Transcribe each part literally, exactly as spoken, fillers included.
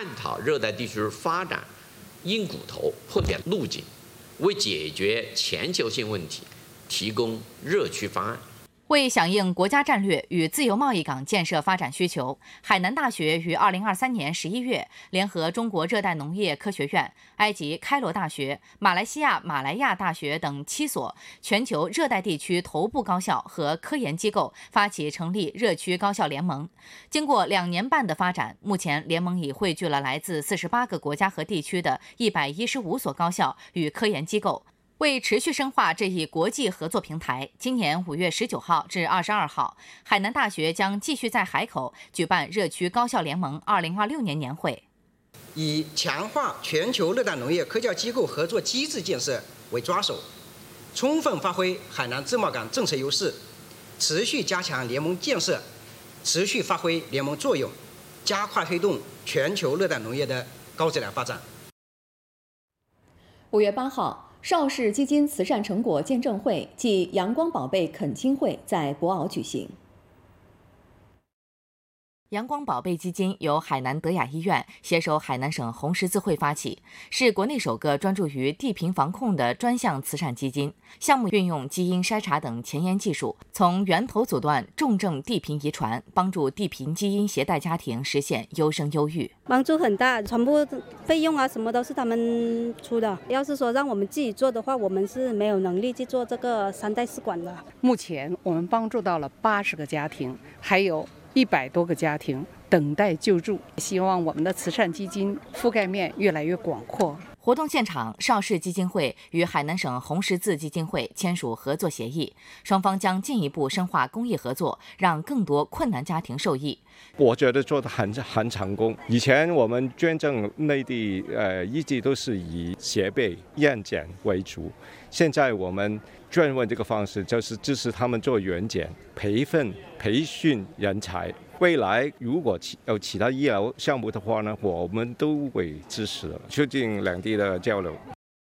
探讨热带地区发展硬骨头破点路径，为解决全球性问题提供热区方案。 为响应国家战略与自由贸易港建设发展需求，海南大学于二零二三年十一月联合中国热带农业科学院、埃及开罗大学、马来西亚马来亚大学等七所全球热带地区头部高校和科研机构，发起成立热区高校联盟。经过两年半的发展，目前联盟已汇聚了来自四十八个国家和地区的一百一十五所高校与科研机构。为持续深化这一国际合作平台，今年五月十九号至二十二号，海南大学将继续在海口举办热区高校联盟二零二六年年会， 以强化全球热带农业科教机构合作机制建设为抓手，充分发挥海南自贸港政策优势，持续加强联盟建设，持续发挥联盟作用，加快推动全球热带农业的高质量发展。 五月八号。邵氏基金慈善成果见证会暨阳光宝贝恳亲会在博鳌举行。 阳光宝贝基金由海南德雅医院携手海南省红十字会发起，是国内首个专注于地贫防控的专项慈善基金。项目运用基因筛查等前沿技术，从源头阻断重症地贫遗传，帮助地贫基因携带家庭实现优生优育， 帮助很大。全部费用啊什么都是他们出的。要是说让我们自己做的话，我们是没有能力去做这个三代试管的。 目前我们帮助到了八十个家庭，还有一百多个家庭等待救助，希望我们的慈善基金覆盖面越来越广阔。 活动现场，邵氏基金会与海南省红十字基金会签署合作协议，双方将进一步深化公益合作，让更多困难家庭受益。 我觉得做得很很成功。以前我们捐赠内地，呃，一直都是以协备验检为主，现在我们转问这个方式，就是支持他们做原检、培训、培训人才。未来如果有其他医疗项目的话呢，我们都会支持的，促进两地的交流。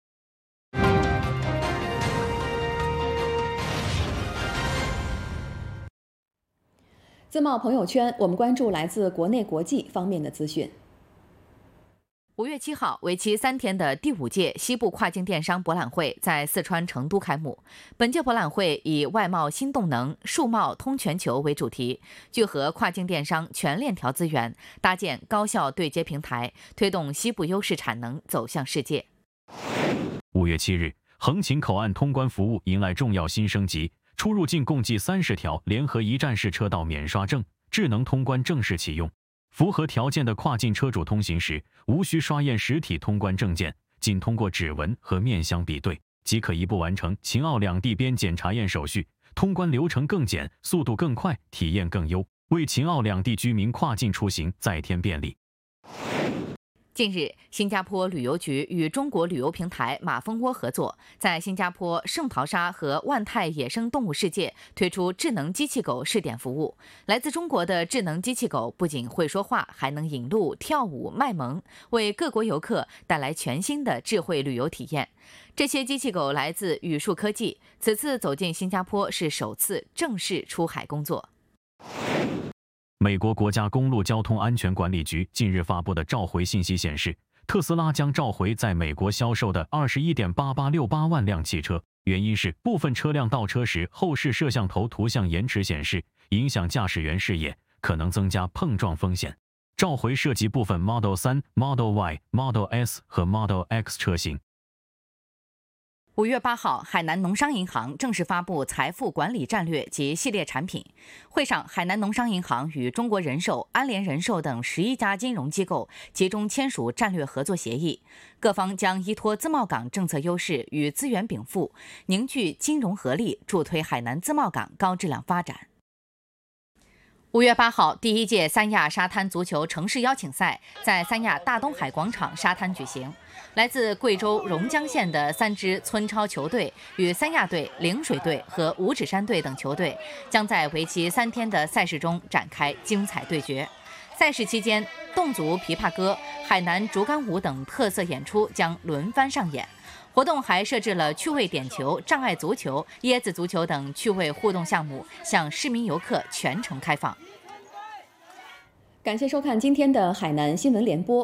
自贸朋友圈，我们关注来自国内国际方面的资讯。 五月七号，为期三天的第五届西部跨境电商博览会在四川成都开幕。本届博览会以外贸新动能、数贸通全球为主题，聚合跨境电商全链条资源，搭建高效对接平台，推动西部优势产能走向世界。 五月七日，横琴口岸通关服务迎来重要新升级，出入境共计三十条联合一站式车道免刷证，智能通关正式启用。符合条件的跨境车主通行时，无需刷验实体通关证件，仅通过指纹和面相比对，即可一步完成秦澳两地边检查验手续，通关流程更简，速度更快，体验更优，为秦澳两地居民跨境出行再添便利。 近日，新加坡旅游局与中国旅游平台马蜂窝合作，在新加坡圣淘沙和万泰野生动物世界推出智能机器狗试点服务。来自中国的智能机器狗不仅会说话，还能引路、跳舞、卖萌，为各国游客带来全新的智慧旅游体验。这些机器狗来自宇树科技，此次走进新加坡是首次正式出海工作。 美国国家公路交通安全管理局近日发布的召回信息显示，特斯拉将召回在美国销售的 二十一点八八六八万辆汽车，原因是部分车辆倒车时后视摄像头图像延迟显示，影响驾驶员视野，可能增加碰撞风险。召回涉及部分 Model 三、Model Y、Model S 和 Model X 车型。 五月八号，海南农商银行正式发布财富管理战略及系列产品。会上，海南农商银行与中国人寿、安联人寿等十一家金融机构集中签署战略合作协议，各方将依托自贸港政策优势与资源禀赋，凝聚金融合力，助推海南自贸港高质量发展。五月八号，第一届三亚沙滩足球城市邀请赛在三亚大东海广场沙滩举行。来自贵州榕江县的三支村超球队与三亚队、陵水队和五指山队等球队将在为期三天的赛事中展开精彩对决。赛事期间，侗族琵琶歌、海南竹竿舞等特色演出将轮番上演。活动还设置了趣味点球、障碍足球、椰子足球等趣味互动项目，向市民游客全程开放。 感谢收看今天的海南新闻联播。